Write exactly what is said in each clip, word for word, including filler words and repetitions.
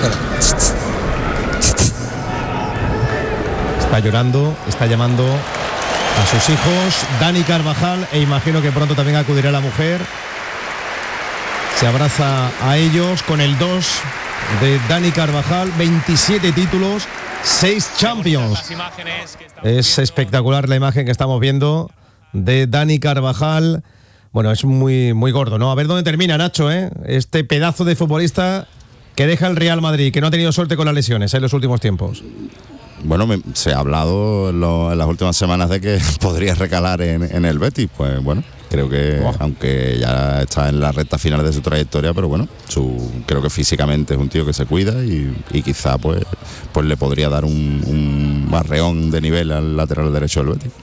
Está llorando, está llamando a sus hijos, Dani Carvajal, e imagino que pronto también acudirá la mujer. Se abraza a ellos con el dos de Dani Carvajal, veintisiete títulos, seis Champions. Es espectacular la imagen que estamos viendo de Dani Carvajal. Bueno, es muy, muy gordo, ¿no? A ver dónde termina, Nacho, ¿eh? Este pedazo de futbolista que deja el Real Madrid, que no ha tenido suerte con las lesiones, ¿eh? En los últimos tiempos. Bueno, me, se ha hablado en, lo, en las últimas semanas de que podría recalar en, en el Betis. Pues bueno, creo que wow. Aunque ya está en la recta final de su trayectoria, pero bueno, su, creo que físicamente es un tío que se cuida y, y quizá pues, pues le podría dar un, un barreón de nivel al lateral derecho del Betis.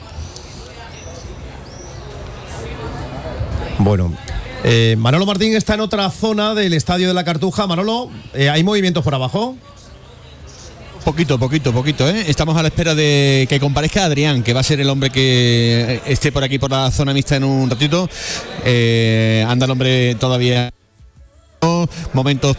Bueno, eh, Manolo Martín está en otra zona del Estadio de la Cartuja. Manolo, eh, ¿hay movimientos por abajo? Poquito, poquito, poquito, ¿eh? Estamos a la espera de que comparezca Adrián, que va a ser el hombre que esté por aquí por la zona mixta en un ratito. Eh, anda el hombre todavía. Momentos.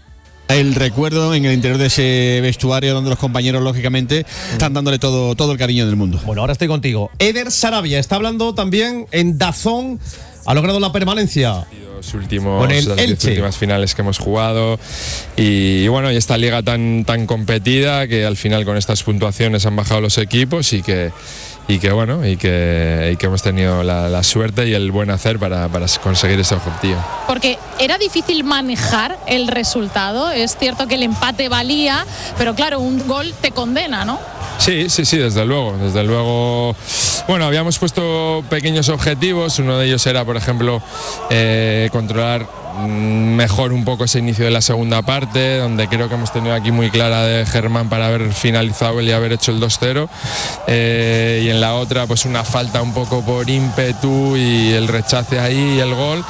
El recuerdo en el interior de ese vestuario donde los compañeros, lógicamente, están dándole todo, todo el cariño del mundo. Bueno, ahora estoy contigo. Eder Sarabia está hablando también en DAZN. Ha logrado la permanencia. Los últimos, las diez últimas finales que hemos jugado y, y bueno, y esta liga tan, tan competida que al final con estas puntuaciones han bajado los equipos y que, y que bueno, y que, y que hemos tenido la, la suerte y el buen hacer para, para conseguir ese objetivo. Porque era difícil manejar el resultado, es cierto que el empate valía, pero claro, un gol te condena, ¿no? Sí, sí, sí, desde luego, desde luego. Bueno, habíamos puesto pequeños objetivos, uno de ellos era, por ejemplo, eh, controlar mejor un poco ese inicio de la segunda parte, donde creo que hemos tenido aquí muy clara de Germán para haber finalizado y haber hecho el dos cero, eh, y en la otra pues una falta un poco por ímpetu y el rechace ahí y el gol,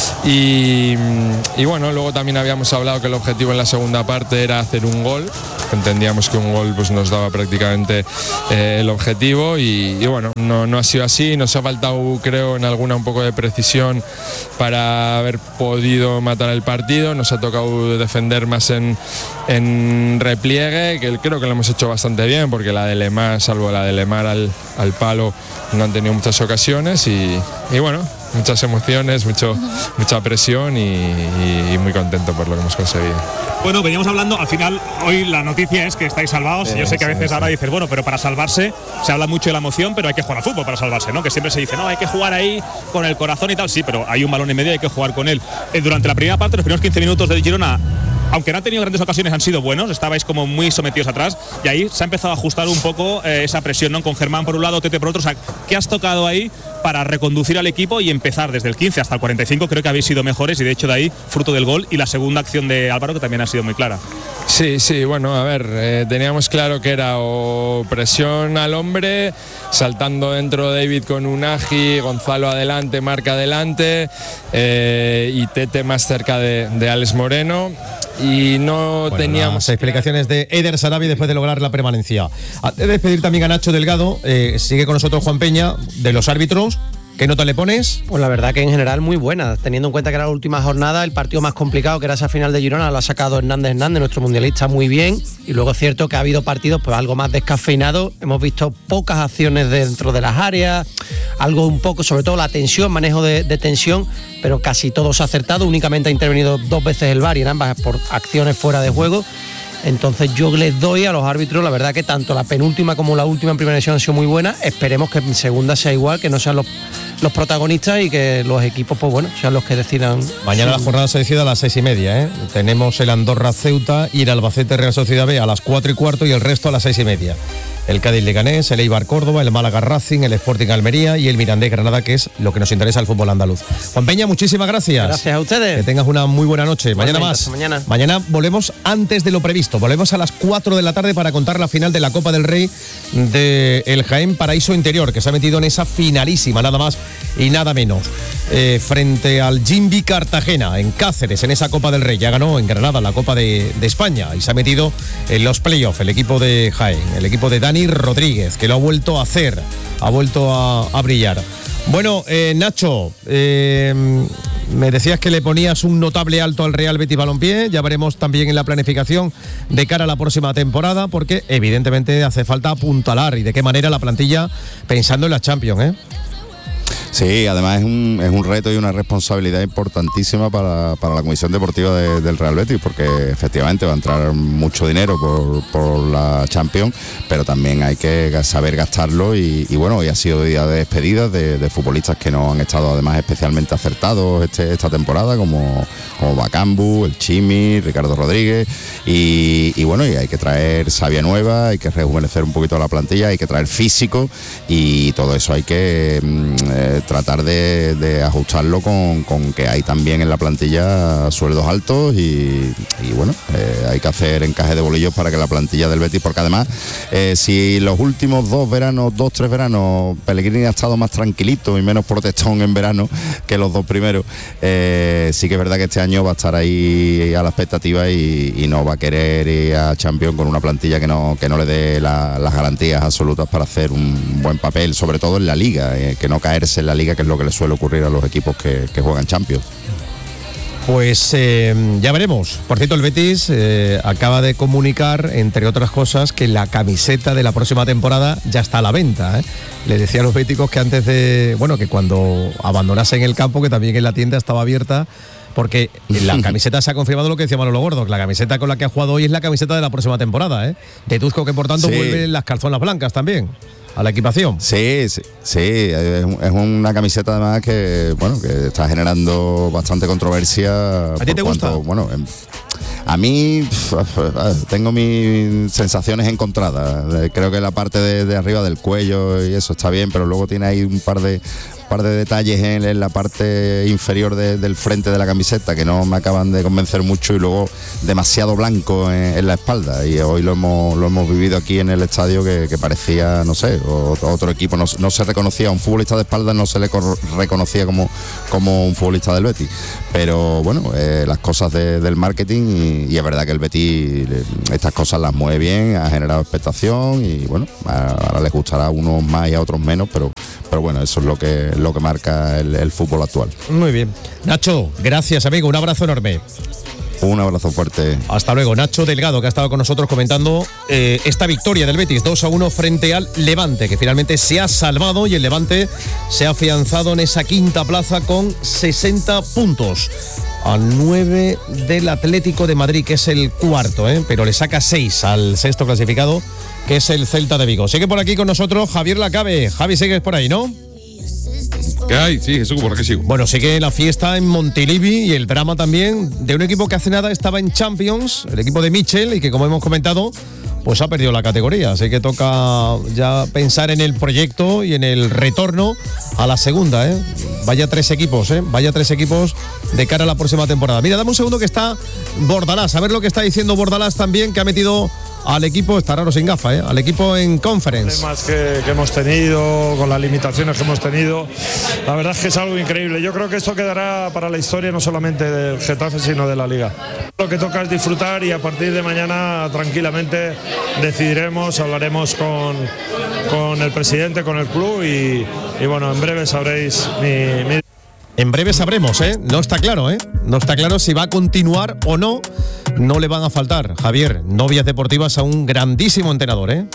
y, y bueno, luego también habíamos hablado que el objetivo en la segunda parte era hacer un gol, entendíamos que un gol pues nos daba prácticamente eh, el objetivo y, y bueno, no, no ha sido así, nos ha faltado creo en alguna un poco de precisión para haber podido matar el partido, nos ha tocado defender más en, en repliegue, que creo que lo hemos hecho bastante bien, porque la de Lemar, salvo la de Lemar al, al palo, no han tenido muchas ocasiones y, y bueno, muchas emociones, mucho, mucha presión y, y, y muy contento por lo que hemos conseguido. Bueno, veníamos hablando, al final hoy la noticia es que estáis salvados. Sí, yo sé que a veces sí, ahora sí. dices, bueno, pero para salvarse se habla mucho de la emoción, pero hay que jugar al fútbol para salvarse, ¿no? Que siempre se dice, no, hay que jugar ahí con el corazón y tal, sí, pero hay un balón en medio y hay que jugar con él. Eh, durante la primera parte, los primeros quince minutos del Girona, aunque no han tenido grandes ocasiones, han sido buenos, estabais como muy sometidos atrás y ahí se ha empezado a ajustar un poco eh, esa presión, ¿no? Con Germán por un lado, Tete por otro. O sea, ¿qué has tocado ahí para reconducir al equipo y empezar desde el quince hasta el cuarenta y cinco? Creo que habéis sido mejores y de hecho de ahí fruto del gol y la segunda acción de Álvaro que también ha sido muy clara. Sí, sí, bueno, a ver, eh, teníamos claro que era o presión al hombre, saltando dentro David con Unagi, Gonzalo adelante, Marc adelante, eh, y Tete más cerca de, de Alex Moreno. Y no bueno, teníamos las explicaciones de Eder Sarabia después de lograr la permanencia. Antes de despedir también a Nacho Delgado, eh, sigue con nosotros Juan Peña, de los árbitros. ¿Qué nota le pones? Pues la verdad que en general muy buena, teniendo en cuenta que era la última jornada, el partido más complicado que era esa final de Girona lo ha sacado Hernández Hernández, nuestro mundialista, muy bien, y luego es cierto que ha habido partidos pues algo más descafeinados, hemos visto pocas acciones dentro de las áreas, algo un poco, sobre todo la tensión, manejo de, de tensión, pero casi todo se ha acertado, únicamente ha intervenido dos veces el V A R y en ambas por acciones fuera de juego. Entonces yo les doy a los árbitros, la verdad que tanto la penúltima como la última en primera división han sido muy buenas. Esperemos que en segunda sea igual, que no sean los, los protagonistas y que los equipos, pues bueno, sean los que decidan. Mañana la jornada se decide a las seis y media, ¿eh? Tenemos el Andorra Ceuta y el Albacete Real Sociedad B a las cuatro y cuarto y el resto a las seis y media. El Cádiz Leganés, el Eibar Córdoba, el Málaga Racing, el Sporting Almería y el Mirandés Granada, que es lo que nos interesa al fútbol andaluz. Juan Peña, muchísimas gracias. Gracias a ustedes. Que tengas una muy buena noche. Mañana más. Mañana. Mañana volvemos antes de lo previsto. Volvemos a las cuatro de la tarde para contar la final de la Copa del Rey de el Jaén Paraíso Interior, que se ha metido en esa finalísima, nada más y nada menos. Eh, frente al Jimbi Cartagena, en Cáceres, en esa Copa del Rey. Ya ganó en Granada la Copa de, de España y se ha metido en los playoffs el equipo de Jaén, el equipo de Dani Rodríguez, que lo ha vuelto a hacer, ha vuelto a, a brillar. Bueno, eh, Nacho, eh, me decías que le ponías un notable alto al Real Betis Balompié, ya veremos también en la planificación de cara a la próxima temporada, porque evidentemente hace falta apuntalar y de qué manera la plantilla pensando en la Champions, ¿eh? Sí, además es un, es un reto y una responsabilidad importantísima para, para la Comisión Deportiva de, del Real Betis, porque efectivamente va a entrar mucho dinero por, por la Champions, pero también hay que saber gastarlo y, y bueno, hoy ha sido día de despedidas de, de futbolistas que no han estado además especialmente acertados este, esta temporada, como, como Bakambu, el Chimi, Ricardo Rodríguez, y, y bueno, y hay que traer savia nueva, hay que rejuvenecer un poquito la plantilla, hay que traer físico y todo eso hay que eh, tratar de, de ajustarlo con, con que hay también en la plantilla sueldos altos y, y bueno, eh, hay que hacer encaje de bolillos para que la plantilla del Betis, porque además eh, si los últimos dos veranos, dos, tres veranos, Pellegrini ha estado más tranquilito y menos protestón en verano que los dos primeros, eh, sí que es verdad que este año va a estar ahí a la expectativa y, y no va a querer ir a Champions con una plantilla que no, que no le dé la, las garantías absolutas para hacer un buen papel, sobre todo en la Liga, eh, que no caerse en la Liga, que es lo que le suele ocurrir a los equipos que, que juegan Champions. Pues eh, ya veremos. Por cierto, el Betis eh, acaba de comunicar, entre otras cosas, que la camiseta de la próxima temporada ya está a la venta, ¿eh? Le decía a los béticos que antes de, bueno, que cuando abandonasen el campo, que también en la tienda estaba abierta, porque la camiseta se ha confirmado lo que decía Manolo Gordo, que la camiseta con la que ha jugado hoy es la camiseta de la próxima temporada, ¿eh? Deduzco que por tanto sí. Vuelven las calzonas blancas también a la equipación. Sí, sí, sí, es una camiseta además que, bueno, que está generando bastante controversia. ¿A ti te gusta? Cuanto, bueno, a mí tengo mis sensaciones encontradas. Creo que la parte de, de arriba del cuello y eso está bien, pero luego tiene ahí un par de par de detalles en, en la parte inferior de, del frente de la camiseta que no me acaban de convencer mucho, y luego demasiado blanco en, en la espalda, y hoy lo hemos lo hemos vivido aquí en el estadio que, que parecía, no sé, otro, otro equipo, no, no se reconocía, un futbolista de espalda no se le cor- reconocía como, como un futbolista del Betis, pero bueno, eh, las cosas de, del marketing, y, y es verdad que el Betis estas cosas las mueve bien, ha generado expectación, y bueno, ahora les gustará a unos más y a otros menos, pero, pero bueno, eso es lo que lo que marca el, el fútbol actual. Muy bien. Nacho, gracias, amigo, un abrazo enorme. Un abrazo fuerte. Hasta luego. Nacho Delgado, que ha estado con nosotros comentando eh, esta victoria del Betis dos a uno frente al Levante, que finalmente se ha salvado, y el Levante se ha afianzado en esa quinta plaza con sesenta puntos. A nueve del Atlético de Madrid, que es el cuarto, ¿eh? Pero le saca seis al sexto clasificado, que es el Celta de Vigo. Sigue por aquí con nosotros Javier Lacabe. Javi, sigues por ahí, ¿no? ¿Qué hay? Sí, Jesús, por aquí sigo. Bueno, sigue la fiesta en Montilivi y el drama también de un equipo que hace nada estaba en Champions, el equipo de Michel, y que, como hemos comentado, pues ha perdido la categoría. Así que toca ya pensar en el proyecto y en el retorno a la segunda, ¿eh? Vaya tres equipos, ¿eh? Vaya tres equipos de cara a la próxima temporada. Mira, dame un segundo que está Bordalás, a ver lo que está diciendo Bordalás también, que ha metido al equipo, está raro sin gafa, ¿eh? Al equipo en Conference. Problemas que, que hemos tenido, con las limitaciones que hemos tenido, la verdad es que es algo increíble. Yo creo que esto quedará para la historia no solamente del Getafe, sino de la Liga. Lo que toca es disfrutar, y a partir de mañana tranquilamente decidiremos, hablaremos con, con el presidente, con el club, y, y bueno, en breve sabréis mi, mi... En breve sabremos, ¿eh? No está claro, ¿eh? No está claro si va a continuar o no. No le van a faltar, Javier, novias deportivas a un grandísimo entrenador, ¿eh?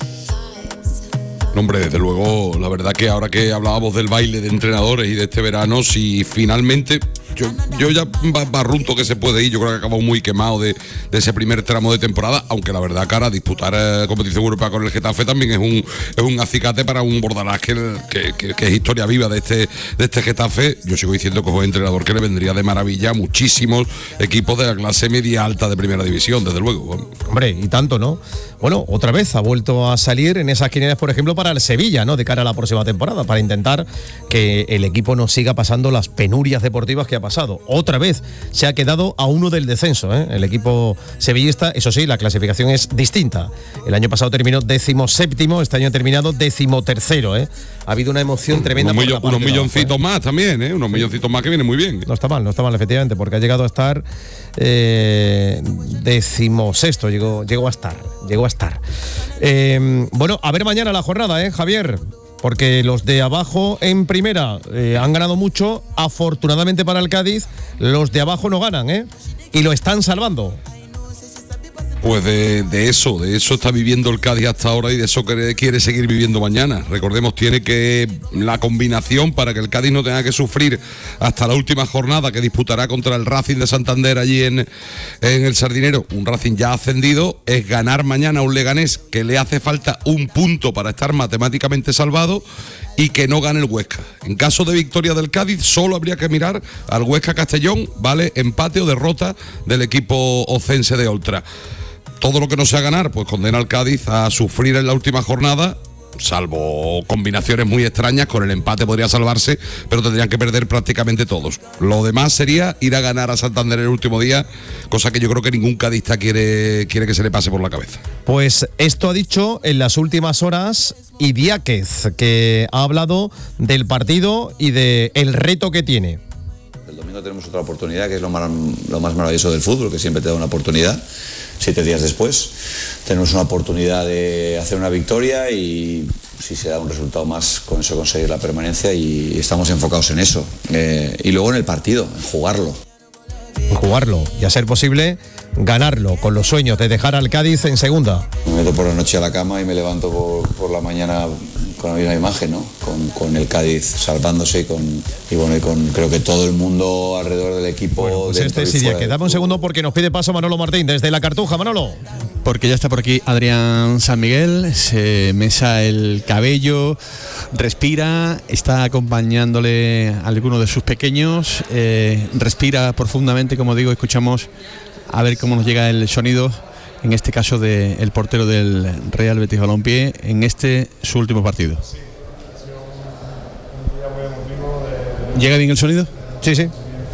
No, hombre, desde luego, la verdad que ahora que hablábamos del baile de entrenadores y de este verano, si finalmente, yo, yo ya barrunto que se puede ir, yo creo que acabamos muy quemado de, de ese primer tramo de temporada, aunque la verdad, cara, disputar eh, competición europea con el Getafe también es un es un acicate para un Bordalás que, que, que, que es historia viva de este de este Getafe. Yo sigo diciendo que es un entrenador que le vendría de maravilla a muchísimos equipos de la clase media alta de primera división, desde luego. Hombre, y tanto, ¿no? Bueno, otra vez ha vuelto a salir en esas quinielas, por ejemplo, para el Sevilla, ¿no? De cara a la próxima temporada, para intentar que el equipo no siga pasando las penurias deportivas que ha pasado. Otra vez se ha quedado a uno del descenso, ¿eh? El equipo sevillista, eso sí, la clasificación es distinta. El año pasado terminó décimo séptimo, este año ha terminado décimo tercero, ¿eh? Ha habido una emoción tremenda. Unos, por millo, unos milloncitos abajo, ¿eh? Más también, ¿eh? Unos milloncitos más que vienen muy bien. No está mal, no está mal, efectivamente, porque ha llegado a estar eh, decimosexto, llegó, llegó a estar, llegó a estar. Eh, bueno, a ver mañana la jornada, ¿eh, Javier? porque los de abajo en primera eh, han ganado mucho. Afortunadamente para el Cádiz, los de abajo no ganan, ¿eh? Y lo están salvando. Pues de, de eso, de eso está viviendo el Cádiz hasta ahora y de eso quiere, quiere seguir viviendo mañana. Recordemos, tiene que la combinación para que el Cádiz no tenga que sufrir hasta la última jornada que disputará contra el Racing de Santander allí en, en el Sardinero, un Racing ya ascendido, es ganar mañana a un Leganés que le hace falta un punto para estar matemáticamente salvado y que no gane el Huesca. En caso de victoria del Cádiz, solo habría que mirar al Huesca Castellón, ¿vale? Empate o derrota del equipo ocense de Oltra. Todo lo que no sea ganar, pues condena al Cádiz a sufrir en la última jornada, salvo combinaciones muy extrañas. Con el empate podría salvarse, pero tendrían que perder prácticamente todos. Lo demás sería ir a ganar a Santander el último día, cosa que yo creo que ningún cadista quiere, quiere que se le pase por la cabeza. Pues esto ha dicho en las últimas horas Idiáquez, que ha hablado del partido y del reto que tiene. El domingo tenemos otra oportunidad, que es lo más, lo más maravilloso del fútbol, que siempre te da una oportunidad. Siete días después tenemos una oportunidad de hacer una victoria y si se da un resultado más, con eso conseguir la permanencia, y estamos enfocados en eso. Eh, y luego en el partido, en jugarlo. En jugarlo y a ser posible ganarlo, con los sueños de dejar al Cádiz en segunda. Me meto por la noche a la cama y me levanto por, por la mañana con la misma imagen, ¿no? Con, con el Cádiz salvándose y con y bueno y con creo que todo el mundo alrededor del equipo. Bueno, pues este es Idiáquez. Dame un segundo porque nos pide paso Manolo Martín desde la Cartuja. Manolo. Porque ya está por aquí Adrián San Miguel, se mesa el cabello, respira, está acompañándole a alguno de sus pequeños, eh, respira profundamente, como digo, escuchamos a ver cómo nos llega el sonido, en este caso del portero del Real Betis Balompié, en este su último partido. ¿Llega bien el sonido? Sí, sí.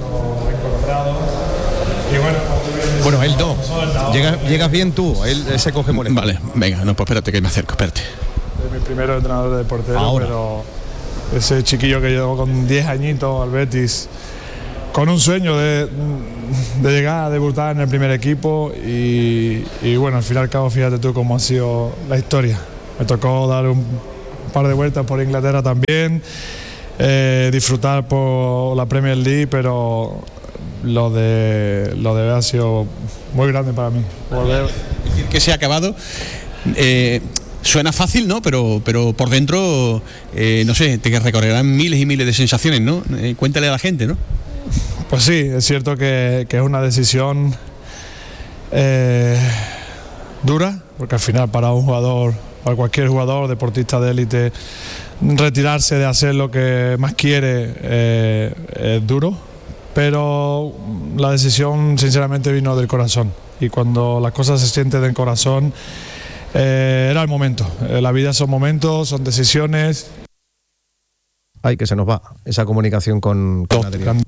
Bueno, él no. Llegas, llegas bien tú, él, él se coge molesto. Vale, venga, no, pues espérate que me acerco, espérate. Es mi primer entrenador de portero, Ahora. Pero ese chiquillo que llegó con diez añitos al Betis, con un sueño de, de llegar a debutar en el primer equipo y, y bueno, al fin y al cabo, fíjate tú cómo ha sido la historia. Me tocó dar un par de vueltas por Inglaterra también, eh, disfrutar por la Premier League, pero lo de lo de ha sido muy grande para mí. Volver. Decir que se ha acabado. Eh, suena fácil, ¿no? Pero, pero por dentro, eh, no sé, te recorrerán miles y miles de sensaciones, ¿no? Eh, cuéntale a la gente, ¿no? Pues sí, es cierto que, que es una decisión eh, dura, porque al final para un jugador, para cualquier jugador, deportista de élite, retirarse de hacer lo que más quiere eh, es duro, pero la decisión sinceramente vino del corazón, y cuando las cosas se sienten del corazón, eh, era el momento. Eh, la vida son momentos, son decisiones. Ay, que se nos va esa comunicación con, con Adrián.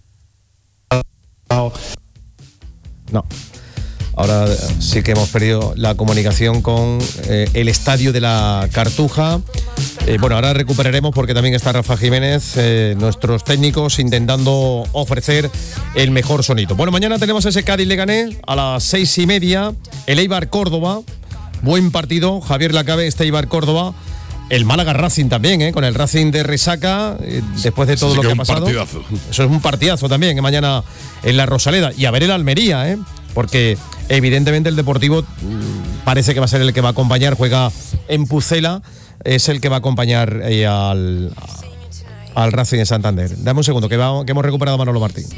No. Ahora sí que hemos perdido la comunicación con eh, el estadio de la Cartuja. Eh, bueno, ahora recuperaremos porque también está Rafa Jiménez, eh, nuestros técnicos, intentando ofrecer el mejor sonido. Bueno, mañana tenemos ese Cádiz-Leganés a las seis y media. El Eibar-Córdoba. Buen partido. Javier Lacabe, este Eibar-Córdoba. El Málaga-Racing también, ¿eh? Con el Racing de resaca, eh, después de todo sí, lo que ha pasado. Partidazo. Eso es un partidazo también, ¿eh? Mañana en la Rosaleda. Y a ver el Almería, ¿eh? Porque evidentemente el Deportivo mmm, parece que va a ser el que va a acompañar, juega en Pucela, es el que va a acompañar eh, al, al Racing de Santander. Dame un segundo, que, va, que hemos recuperado a Manolo Martín.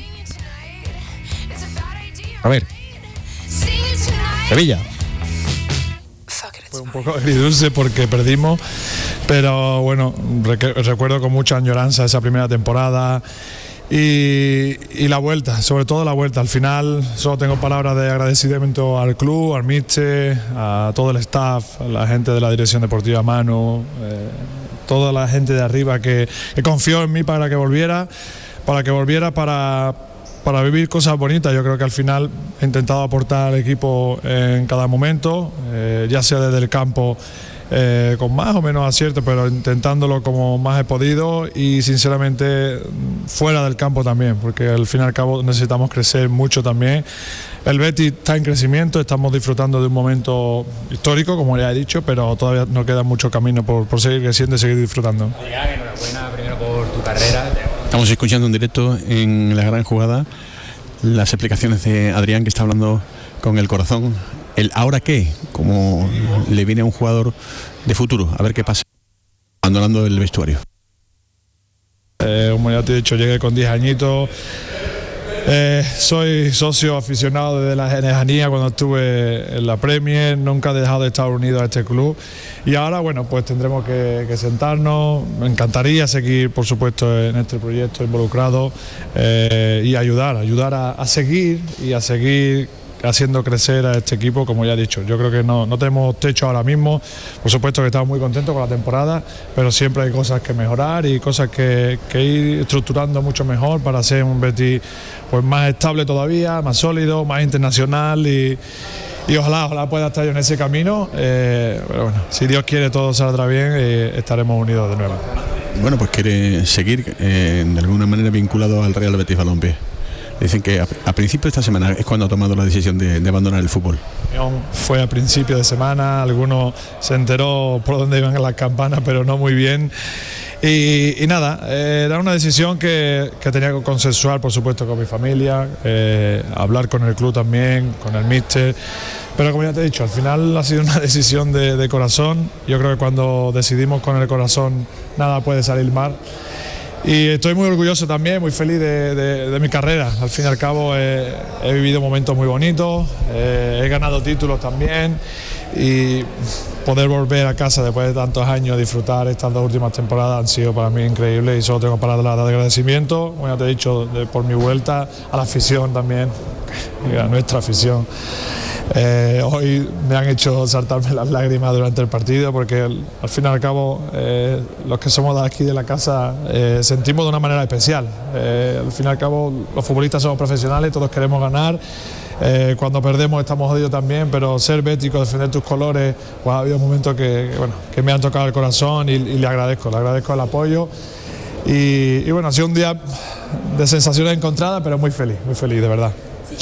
A ver. Sevilla. Fue un poco agridulce porque perdimos, pero bueno, rec- recuerdo con mucha añoranza esa primera temporada y, y la vuelta, sobre todo la vuelta. Al final solo tengo palabras de agradecimiento al club, al míster, a todo el staff, a la gente de la dirección deportiva, Manu, eh, toda la gente de arriba que, que confió en mí para que volviera, para que volviera para... para vivir cosas bonitas. Yo creo que al final he intentado aportar al equipo en cada momento, eh, ya sea desde el campo eh, con más o menos acierto, pero intentándolo como más he podido y sinceramente fuera del campo también, porque al fin y al cabo necesitamos crecer mucho también. El Betis está en crecimiento, estamos disfrutando de un momento histórico, como ya he dicho, pero todavía nos queda mucho camino por, por seguir creciendo y seguir disfrutando. Enhorabuena primero por tu carrera. Estamos escuchando en directo en La Gran Jugada las explicaciones de Adrián, que está hablando con el corazón. El ahora qué, como le viene a un jugador de futuro, a ver qué pasa abandonando el vestuario. Eh, como ya te he dicho, llegué con diez añitos. Eh, soy socio aficionado desde la lejanía cuando estuve en la Premier, nunca he dejado de estar unido a este club y ahora bueno pues tendremos que, que sentarnos. Me encantaría seguir por supuesto en este proyecto involucrado eh, y ayudar, ayudar a, a seguir y a seguir haciendo crecer a este equipo, como ya he dicho. Yo creo que no, no tenemos techo ahora mismo, por supuesto que estamos muy contentos con la temporada, pero siempre hay cosas que mejorar y cosas que, que ir estructurando mucho mejor para ser un Betis pues más estable todavía, más sólido, más internacional y, y ojalá, ojalá pueda estar yo en ese camino, eh, pero bueno, si Dios quiere todo saldrá bien y estaremos unidos de nuevo. Bueno, pues quiere seguir eh, de alguna manera vinculado al Real Betis Balompié. Dicen que a, a principio de esta semana es cuando ha tomado la decisión de, de abandonar el fútbol. Fue a principio de semana, algunos se enteró por dónde iban las campanas, pero no muy bien. Y, y nada, eh, era una decisión que, que tenía que consensuar, por supuesto, con mi familia, eh, hablar con el club también, con el míster. Pero como ya te he dicho, al final ha sido una decisión de, de corazón. Yo creo que cuando decidimos con el corazón, nada puede salir mal. Y estoy muy orgulloso también, muy feliz de, de, de mi carrera. Al fin y al cabo he, he vivido momentos muy bonitos, eh, he ganado títulos también y poder volver a casa después de tantos años, disfrutar estas dos últimas temporadas han sido para mí increíbles y solo tengo palabras de agradecimiento, como ya te he dicho, de, por mi vuelta, a la afición también, a nuestra afición. Eh, hoy me han hecho saltarme las lágrimas durante el partido porque al, al fin y al cabo eh, los que somos de aquí de la casa eh, sentimos de una manera especial. Eh, al fin y al cabo los futbolistas somos profesionales, todos queremos ganar. Eh, cuando perdemos estamos jodidos también, pero ser bético, defender tus colores, pues ha habido momentos que, que, bueno, que me han tocado el corazón y, y le agradezco, le agradezco el apoyo. Y, y bueno, ha sido un día de sensaciones encontradas, pero muy feliz, muy feliz, de verdad.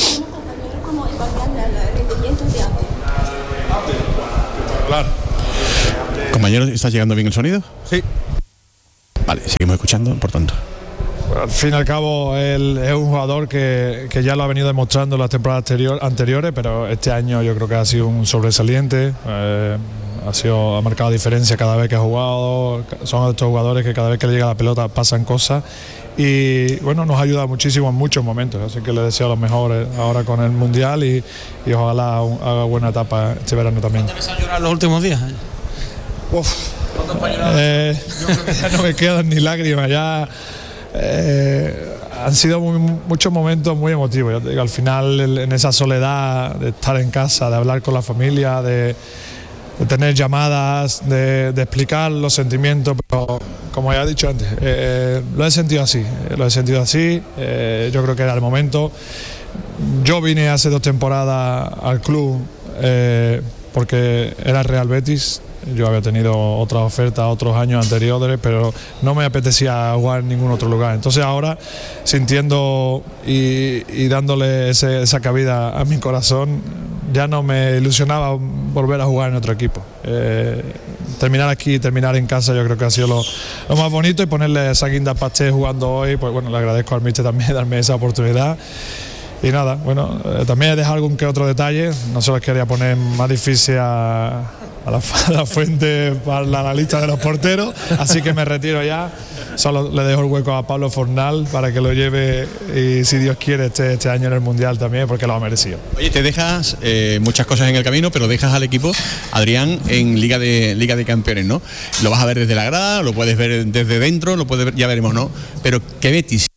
Claro. Compañero, ¿está llegando bien el sonido? Sí. Vale, seguimos escuchando, por tanto. Bueno, al fin y al cabo, él es un jugador que, que ya lo ha venido demostrando en las temporadas anterior, anteriores, pero este año yo creo que ha sido un sobresaliente. Eh, ha, sido, ha marcado diferencia cada vez que ha jugado. Son estos jugadores que cada vez que le llega la pelota pasan cosas. Y bueno, nos ayuda muchísimo en muchos momentos, así que le deseo lo mejor ahora con el Mundial y, y ojalá un, haga buena etapa este verano también. ¿Te empezó a llorar los últimos días? Uf, eh, yo creo que ya no me quedan ni lágrimas, ya eh, han sido muy, muchos momentos muy emotivos. Yo te digo, al final en esa soledad de estar en casa, de hablar con la familia, de, de tener llamadas, de, de explicar los sentimientos, pero como ya he dicho antes, eh, lo he sentido así, lo he sentido así, eh, yo creo que era el momento. Yo vine hace dos temporadas al club eh, porque era el Real Betis, yo había tenido otras ofertas otros años anteriores, pero no me apetecía jugar en ningún otro lugar. Entonces ahora, sintiendo y, y dándole ese, esa cabida a mi corazón, ya no me ilusionaba volver a jugar en otro equipo. Eh, terminar aquí, terminar en casa, yo creo que ha sido lo, lo más bonito, y ponerle esa guinda al pastel jugando hoy, pues bueno, le agradezco al míster también darme esa oportunidad. Y nada, bueno, eh, también he dejado algún que otro detalle, no se los quería poner más difícil a, a, la, a la fuente para la, la lista de los porteros, así que me retiro ya. Solo le dejo el hueco a Pablo Fornal para que lo lleve y, si Dios quiere, este, este año en el Mundial también, porque lo ha merecido. Oye, te dejas eh, muchas cosas en el camino, pero dejas al equipo, Adrián, en Liga de Liga de Campeones, ¿no? Lo vas a ver desde la grada, lo puedes ver desde dentro, lo puedes ver, ya veremos, ¿no? Pero ¿qué Betis?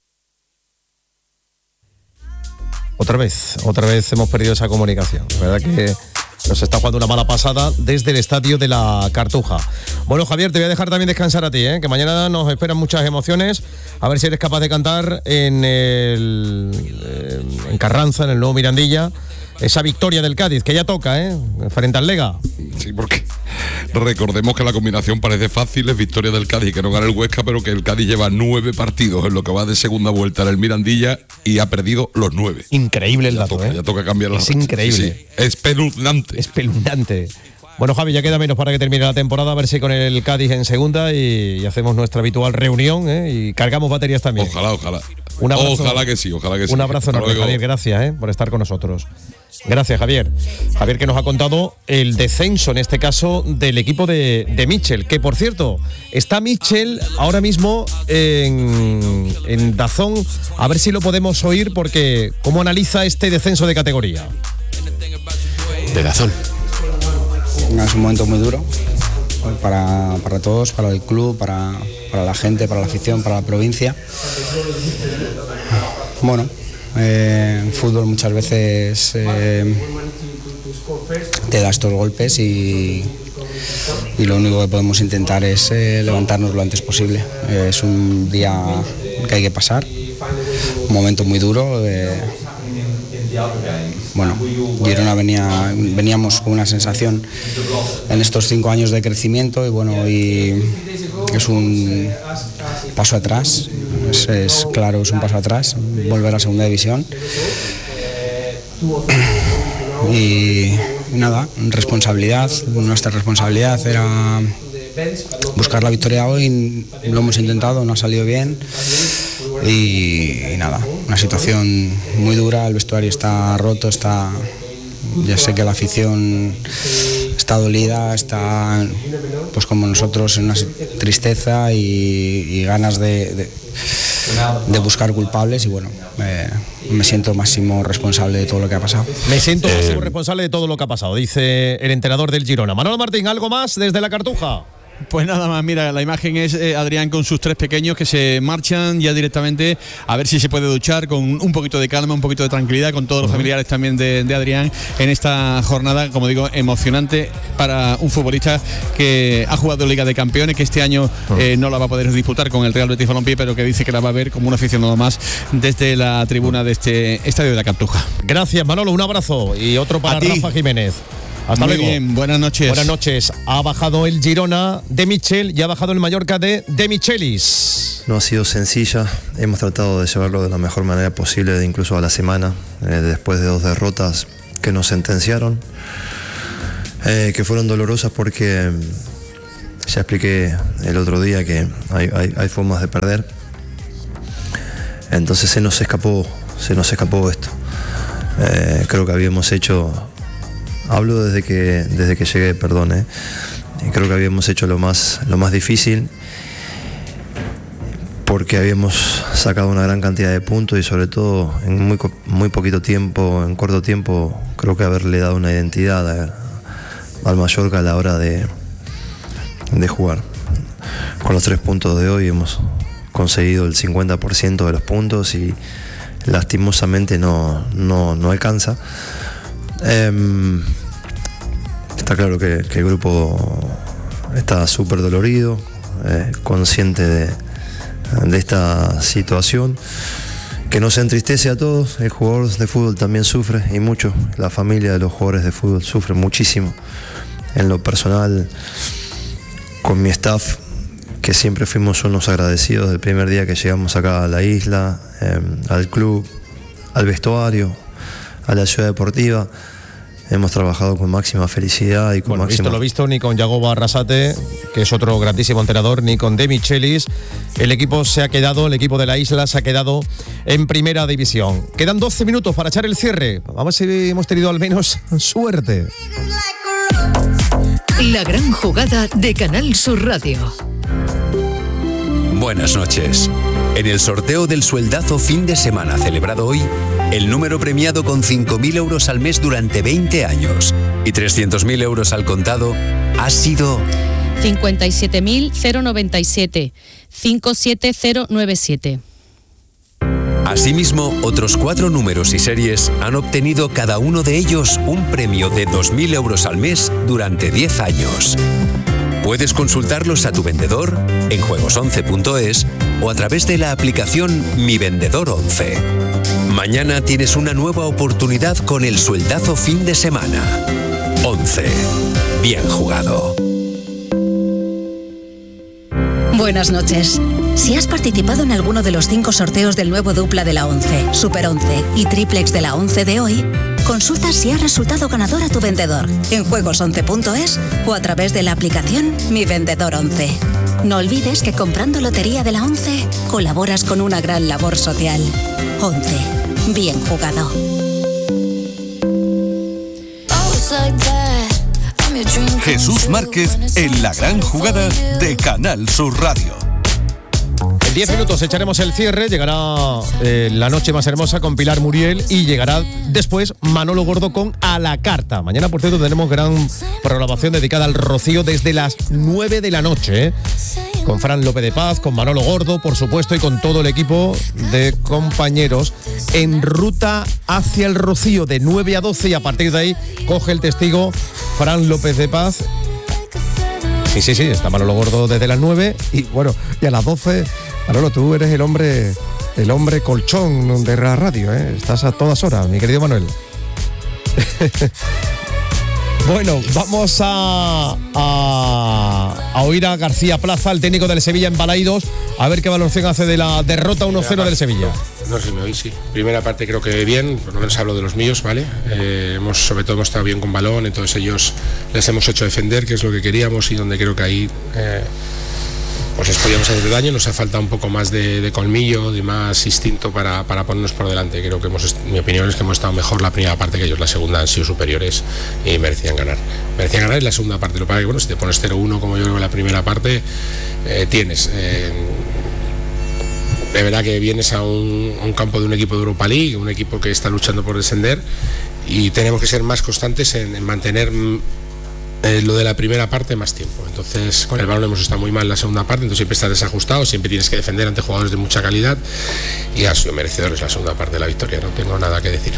Otra vez, otra vez hemos perdido esa comunicación. La verdad que nos está jugando una mala pasada desde el estadio de la Cartuja. Bueno, Javier, te voy a dejar también descansar a ti, ¿eh? Que mañana nos esperan muchas emociones. A ver si eres capaz de cantar en el en Carranza, en el nuevo Mirandilla, esa victoria del Cádiz, que ya toca, ¿eh? Frente al Lega. Sí, porque Recordemos que la combinación parece fácil, es victoria del Cádiz, que no gana el Huesca, pero que el Cádiz lleva nueve partidos en lo que va de segunda vuelta en el Mirandilla y ha perdido los nueve. Increíble el ya dato, toca, ¿eh? Ya toca cambiar la Es racha. increíble. Sí, sí. Espeluznante. Espeluznante. Bueno, Javi, ya queda menos para que termine la temporada, a ver si con el Cádiz en segunda y, y hacemos nuestra habitual reunión, ¿eh? Y cargamos baterías también. Ojalá, ojalá. Un abrazo, ojalá que sí, ojalá que sí. Un abrazo Hasta enorme, luego. Javier, gracias, ¿eh? por estar con nosotros. Gracias, Javier. Javier, que nos ha contado el descenso, en este caso, del equipo de, de Mitchell, que por cierto, está Mitchell ahora mismo en, en Dazón, a ver si lo podemos oír, porque ¿cómo analiza este descenso de categoría? De Dazón. Es un momento muy duro para, para todos, para el club, para, para la gente, para la afición, para la provincia. Bueno, eh, en fútbol muchas veces eh, te da estos golpes y, y lo único que podemos intentar es eh, levantarnos lo antes posible. Eh, es un día que hay que pasar, un momento muy duro. Eh, Bueno, Girona venía, veníamos con una sensación en estos cinco años de crecimiento y bueno, y es un paso atrás, es, es claro, es un paso atrás, volver a segunda división. Y nada, responsabilidad, nuestra responsabilidad era buscar la victoria hoy, lo hemos intentado, no ha salido bien. Y, y nada, una situación muy dura, el vestuario está roto, está, ya sé que la afición está dolida, está pues como nosotros en una tristeza y, y ganas de, de, de buscar culpables y bueno, eh, me siento máximo responsable de todo lo que ha pasado. Me siento máximo responsable de todo lo que ha pasado, dice el entrenador del Girona. Manolo Martín, ¿algo más desde la Cartuja? Pues nada más, mira, la imagen es eh, Adrián con sus tres pequeños que se marchan ya directamente a ver si se puede duchar con un poquito de calma, un poquito de tranquilidad, con todos los familiares también de, de Adrián en esta jornada, como digo, emocionante para un futbolista que ha jugado Liga de Campeones, que este año eh, no la va a poder disputar con el Real Betis Balompié, pero que dice que la va a ver como un aficionado más desde la tribuna de este estadio de la Cartuja. Gracias, Manolo, un abrazo y otro para Rafa Jiménez. Hasta Muy luego. bien, buenas noches. Buenas noches. Ha bajado el Girona de Mitchell y ha bajado el Mallorca de De Michelis. No ha sido sencilla, hemos tratado de llevarlo de la mejor manera posible, incluso a la semana, eh, después de dos derrotas que nos sentenciaron, eh, que fueron dolorosas porque ya expliqué el otro día que hay, hay, hay formas de perder. Entonces se nos escapó, se nos escapó esto. Eh, creo que habíamos hecho... Hablo desde que, desde que llegué, perdón, ¿eh? Creo que habíamos hecho lo más, lo más difícil porque habíamos sacado una gran cantidad de puntos y sobre todo en muy, muy poquito tiempo, en corto tiempo, creo que haberle dado una identidad a, al Mallorca a la hora de, de jugar. Con los tres puntos de hoy hemos conseguido el cincuenta por ciento de los puntos y lastimosamente no, no, no alcanza. Eh, está claro que, que el grupo está súper dolorido, eh, consciente de, de esta situación, que nos entristece a todos. El jugador de fútbol también sufre y mucho, la familia de los jugadores de fútbol sufre muchísimo. En lo personal, con mi staff, que siempre fuimos unos agradecidos del primer día que llegamos acá a la isla, eh, al club, al vestuario, a la ciudad deportiva. Hemos trabajado con máxima felicidad y con bueno, máxima... visto lo visto, ni con Yagoba Arrasate, que es otro grandísimo entrenador, ni con De Michelis. El equipo se ha quedado, el equipo de la isla se ha quedado en primera división. Quedan doce minutos para echar el cierre. Vamos a ver si hemos tenido al menos suerte. La gran jugada de Canal Sur Radio. Buenas noches. En el sorteo del sueldazo fin de semana celebrado hoy, el número premiado con cinco mil euros al mes durante veinte años y trescientos mil euros al contado ha sido cincuenta y siete mil noventa y siete, cinco siete cero nueve siete. Asimismo, otros cuatro números y series han obtenido cada uno de ellos un premio de dos mil euros al mes durante diez años. Puedes consultarlos a tu vendedor en juegos once punto es o a través de la aplicación Mi Vendedor once. Mañana tienes una nueva oportunidad con el sueldazo fin de semana. once. Bien jugado. Buenas noches. Si has participado en alguno de los cinco sorteos del nuevo dupla de la once, Super once y Triplex de la once de hoy, consulta si has resultado ganador a tu vendedor en juegos once punto es o a través de la aplicación Mi Vendedor once. No olvides que comprando Lotería de la once colaboras con una gran labor social. once. Bien jugado. Jesús Márquez en la gran jugada de Canal Sur Radio. En diez minutos echaremos el cierre, llegará eh, La Noche Más Hermosa con Pilar Muriel y llegará después Manolo Gordo con A la Carta. Mañana, por cierto, tenemos gran programación dedicada al Rocío desde las nueve de la noche, ¿eh? Con Fran López de Paz, con Manolo Gordo, por supuesto, y con todo el equipo de compañeros en ruta hacia el Rocío de nueve a doce, y a partir de ahí coge el testigo Fran López de Paz. Sí, sí, sí, está Manolo Gordo desde las nueve y bueno, y a las doce, Manolo, tú eres el hombre, el hombre colchón de la radio, ¿eh? Estás a todas horas, mi querido Manuel. Bueno, vamos a, a, a oír a García Plaza, el técnico del Sevilla en Balaidos, a ver qué valoración hace de la derrota uno cero del Sevilla. No sé si me oís, sí. Primera parte creo que bien, por lo menos hablo de los míos, ¿vale? Eh, hemos, sobre todo hemos estado bien con balón, entonces ellos les hemos hecho defender, que es lo que queríamos y donde creo que ahí eh, pues les podíamos hacer daño. Nos ha faltado un poco más de, de colmillo, de más instinto para, para ponernos por delante. Creo que hemos, mi opinión es que hemos estado mejor la primera parte que ellos, la segunda han sido superiores y merecían ganar. Merecían ganar en la segunda parte, lo que pasa es que bueno, si te pones cero uno como yo creo en la primera parte, eh, tienes... Eh, de verdad que vienes a un, a un campo de un equipo de Europa League, un equipo que está luchando por descender, y tenemos que ser más constantes en, en mantener eh, lo de la primera parte más tiempo. Entonces con el balón hemos estado muy mal en la segunda parte, entonces siempre estás desajustado, siempre tienes que defender ante jugadores de mucha calidad, y ha sido merecedores la segunda parte de la victoria, no tengo nada que decir.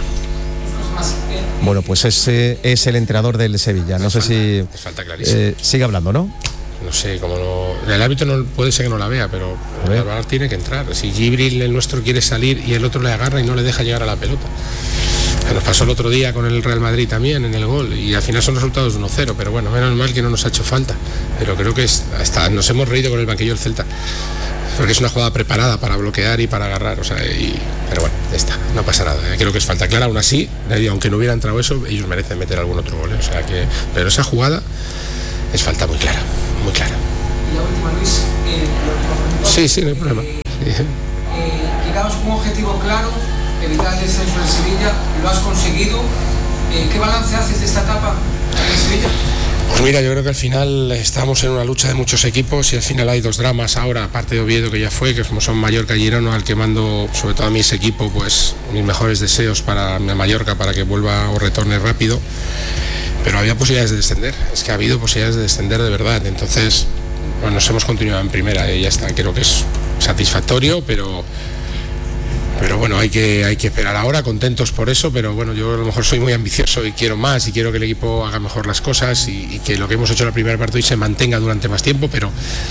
Bueno, pues ese es el entrenador del Sevilla, no sé si eh, sigue hablando, ¿no? No sé, como no, el árbitro no puede ser que no la vea, pero el balón tiene que entrar. Si Gibril, el nuestro, quiere salir y el otro le agarra y no le deja llegar a la pelota. Nos pasó el otro día con el Real Madrid también en el gol, y al final son resultados de uno cero, pero bueno, menos mal que no nos ha hecho falta. Pero creo que es, hasta nos hemos reído con el banquillo del Celta, porque es una jugada preparada para bloquear y para agarrar, o sea, y, pero bueno, ya está, no pasa nada. Creo que es falta clara, aún así, aunque no hubiera entrado eso, ellos merecen meter algún otro gol, ¿eh? O sea que, pero esa jugada es falta muy clara, muy clara. Y la última, Luis, eh, lo sí, sí, no hay problema. Sí. Eh, llegamos con un objetivo claro, evitar el descenso del Sevilla, lo has conseguido. Eh, ¿Qué balance haces de esta etapa en Sevilla? Pues mira, yo creo que al final estamos en una lucha de muchos equipos y al final hay dos dramas ahora, aparte de Oviedo, que ya fue, que como son Mallorca y Girona, al que mando sobre todo a mí ese equipo, pues mis mejores deseos para Mallorca, para que vuelva o retorne rápido. Pero había posibilidades de descender, es que ha habido posibilidades de descender de verdad, entonces bueno, nos hemos continuado en primera y ya está, creo que es satisfactorio, pero pero bueno, hay que, hay que esperar ahora, contentos por eso, pero bueno, yo a lo mejor soy muy ambicioso y quiero más y quiero que el equipo haga mejor las cosas y, y que lo que hemos hecho en la primera parte hoy se mantenga durante más tiempo, pero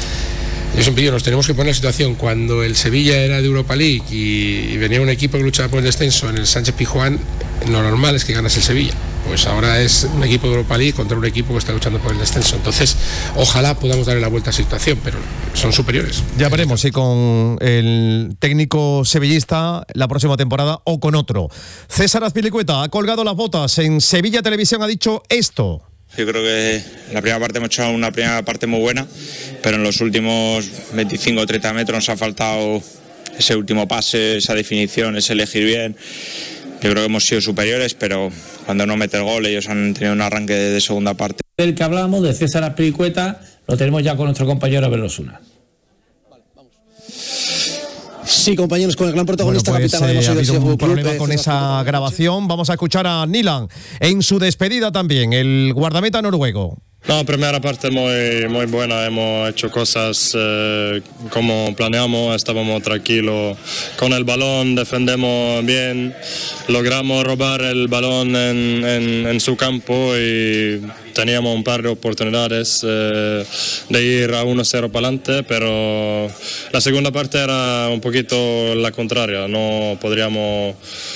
yo siempre digo, nos tenemos que poner en la situación cuando el Sevilla era de Europa League y, y venía un equipo que luchaba por el descenso en el Sánchez Pizjuán, lo normal es que ganas el Sevilla. Pues ahora es un equipo de Europa League contra un equipo que está luchando por el descenso. Entonces, ojalá podamos darle la vuelta a esa situación, pero son superiores. Ya veremos si con el técnico sevillista la próxima temporada o con otro. César Azpilicueta ha colgado las botas en Sevilla Televisión, ha dicho esto. Yo creo que en la primera parte hemos hecho una primera parte muy buena, pero en los últimos veinticinco o treinta metros nos ha faltado ese último pase, esa definición, ese elegir bien. Yo creo que hemos sido superiores, pero cuando no mete el gol ellos han tenido un arranque de, de segunda parte. El que hablábamos de César Azpilicueta lo tenemos ya con nuestro compañero Abel Osuna. Sí, compañeros, con el gran protagonista, bueno, pues, capitán eh, de ha habido un Club, problema eh, con esa grabación. Vamos a escuchar a Nilan en su despedida también, el guardameta noruego. No, primera parte muy, muy buena, hemos hecho cosas eh, como planeamos, estábamos tranquilos con el balón, defendemos bien, logramos robar el balón en, en, en su campo y teníamos un par de oportunidades eh, de ir a uno cero para adelante, pero la segunda parte era un poquito la contraria, no podríamos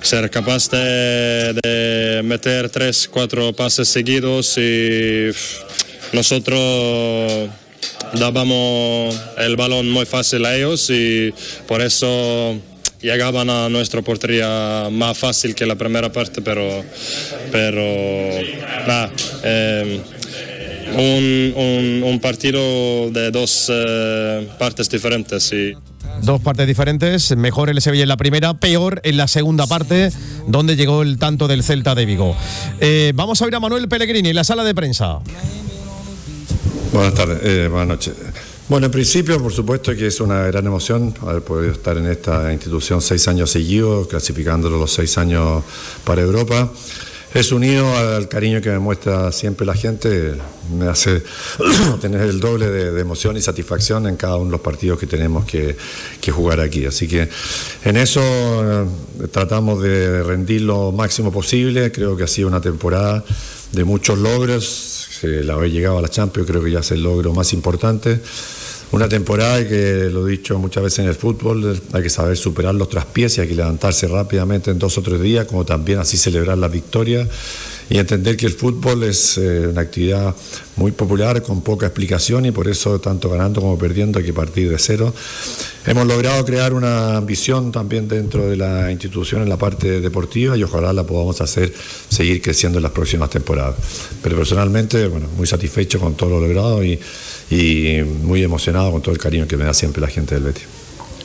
ser capaz de, de meter tres, cuatro pases seguidos y nosotros dábamos el balón muy fácil a ellos y por eso llegaban a nuestra portería más fácil que la primera parte, pero, pero nada, eh, un, un, un partido de dos eh, partes diferentes. Y Dos partes diferentes, mejor el Sevilla en la primera, peor en la segunda parte, donde llegó el tanto del Celta de Vigo. Eh, vamos a ver a Manuel Pellegrini en la sala de prensa. Buenas tardes, eh, buenas noches. Bueno, en principio, por supuesto que es una gran emoción haber podido estar en esta institución seis años seguidos, clasificándolo los seis años para Europa. Es unido al cariño que me muestra siempre la gente, me hace tener el doble de, de emoción y satisfacción en cada uno de los partidos que tenemos que, que jugar aquí. Así que en eso eh, tratamos de rendir lo máximo posible. Creo que ha sido una temporada de muchos logros. El haber llegado a la Champions creo que ya es el logro más importante. Una temporada que, lo he dicho muchas veces en el fútbol, hay que saber superar los traspiés y hay que levantarse rápidamente en dos o tres días, como también así celebrar la victoria y entender que el fútbol es eh, una actividad muy popular, con poca explicación y por eso tanto ganando como perdiendo hay que partir de cero. Hemos logrado crear una ambición también dentro de la institución en la parte deportiva y ojalá la podamos hacer seguir creciendo en las próximas temporadas. Pero personalmente, bueno, muy satisfecho con todo lo logrado y, y muy emocionado con todo el cariño que me da siempre la gente del Betis.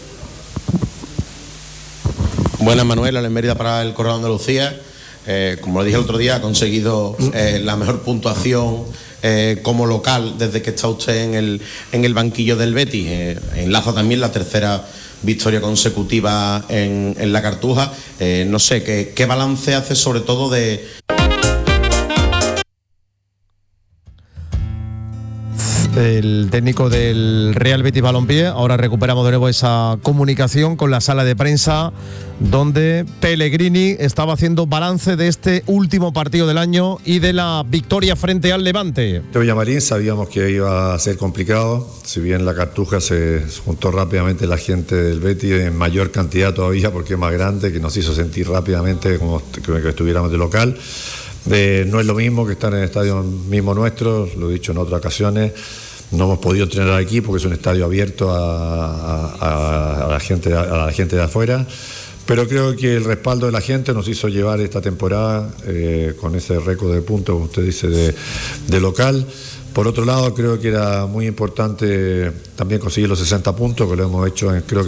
Buenas, Manuel, en Mérida para el Correo de Andalucía. Eh, como lo dije el otro día, ha conseguido eh, la mejor puntuación eh, como local desde que está usted en el, en el banquillo del Betis. Eh, enlaza también la tercera victoria consecutiva en, en la Cartuja. Eh, no sé, ¿qué, qué balance hace sobre todo de... El técnico del Real Betis Balompié. Ahora recuperamos de nuevo esa comunicación con la sala de prensa donde Pellegrini estaba haciendo balance de este último partido del año y de la victoria frente al Levante. Villamarín sabíamos que iba a ser complicado, si bien la Cartuja se juntó rápidamente la gente del Betis en mayor cantidad todavía porque es más grande, que nos hizo sentir rápidamente como que estuviéramos de local. Eh, no es lo mismo que estar en el estadio mismo nuestro, lo he dicho en otras ocasiones. No hemos podido entrenar aquí porque es un estadio abierto a, a, a, la, gente, a la gente de afuera, pero creo que el respaldo de la gente nos hizo llevar esta temporada eh, con ese récord de puntos, como usted dice, de, de local. Por otro lado, creo que era muy importante también conseguir los sesenta puntos, que lo hemos hecho en, creo que